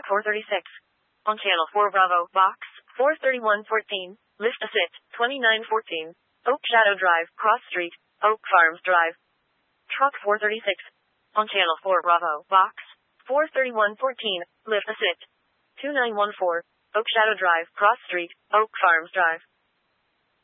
436. On Channel 4 Bravo, Box 43114, List a Sit, 2914. Oak Shadow Drive, Cross Street, Oak Farms Drive. Truck 436. On Channel 4 Bravo, Box 43114, Lift a Sit, 2914. Oak Shadow Drive, Cross Street, Oak Farms Drive.